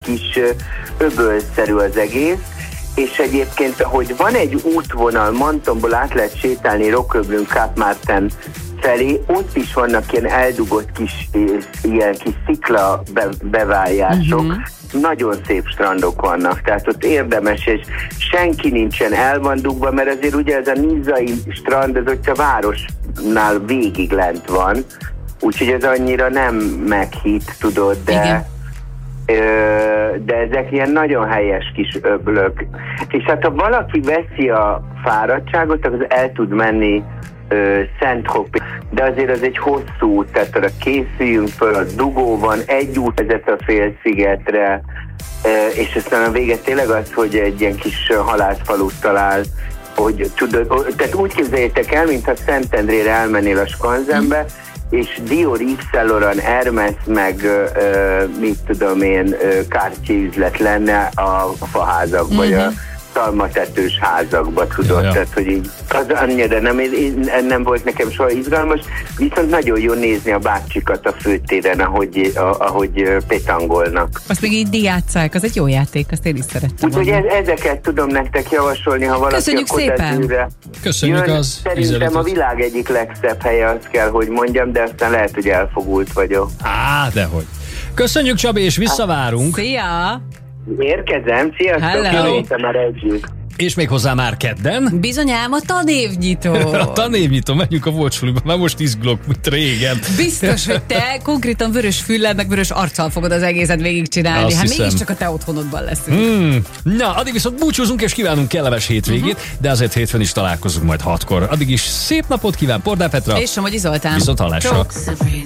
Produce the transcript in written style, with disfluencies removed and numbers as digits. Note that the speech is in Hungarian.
kis öbölszerű az egész, és egyébként, ahogy van egy útvonal, Mantonból át lehet sétálni Roquebrune, Cap Martin felé, ott is vannak ilyen eldugott ilyen kis szikla beváljások, nagyon szép strandok vannak, tehát ott érdemes, és senki nincsen, el van dugva, mert azért ugye ez a nizai strand, ez ott a városnál végig lent van, úgyhogy ez annyira nem meghitt, tudod, de ezek ilyen nagyon helyes kis öblök. És hát ha valaki veszi a fáradtságot, akkor el tud menni Saint-Tropez, de azért az egy hosszú út, tehát arra készüljünk föl, a dugó van, egy út vezet a félszigetre, és aztán a vége tényleg az, hogy egy ilyen kis halászfalut talál, hogy tudod, tehát úgy képzeljétek el, mintha Szentendrére elmennél a Skanzenbe, és Dior, Yves Saint Laurent, Hermes, meg mit tudom én, Cartier üzlet lenne a faházak, vagy a szalmatetős házakba, tudod, tehát hogy így, az annyira nem volt nekem soha izgalmas, viszont nagyon jó nézni a bácsikat a főtéren, ahogy petangolnak. Azt még így játsszák, az egy jó játék, azt én is szerettem. Úgyhogy ezeket tudom nektek javasolni, ha valaki köszönjük a szépen! Köszönjük jön, az szerintem a világ egyik legszebb helye, azt kell, hogy mondjam, de aztán lehet, hogy elfogult vagyok. Dehogy. Köszönjük, Csabi, és visszavárunk. Szia! Érkezem, sziasztok! Hello. Már együtt. És még hozzá már kedden. Bizonyám a tanévnyitó. A tanévnyitó, menjünk a Volksfuluba, már most izgulok, mint régen. Biztos, hogy te konkrétan vörös füllel, meg vörös arccal fogod az egészet végigcsinálni. Azt hát hiszem. mégiscsak a te otthonodban leszünk. Na, addig viszont búcsúzunk és kívánunk kellemes hétvégét, de azért hétfőn is találkozunk majd 6-kor. Addig is szép napot kíván Pordán Petra. És Somogyi Zoltán. Viszont hallásra. Csók.